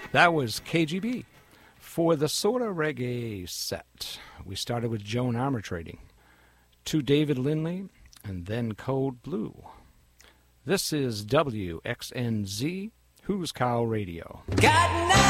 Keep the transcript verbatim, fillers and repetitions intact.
That was K G B. For the Sorta Reggae set, we started with Joan Armatrading, to David Lindley, and then Code Blue. This is W X N Z, Who's Cow Radio. Got